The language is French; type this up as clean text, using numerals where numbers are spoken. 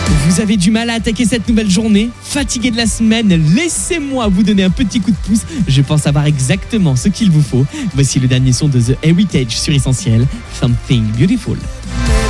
Vous avez du mal à attaquer cette nouvelle journée? Fatigué de la semaine? Laissez-moi vous donner un petit coup de pouce. Je pense savoir exactement ce qu'il vous faut. Voici le dernier son de The Heritage sur Essentiel, Something Beautiful.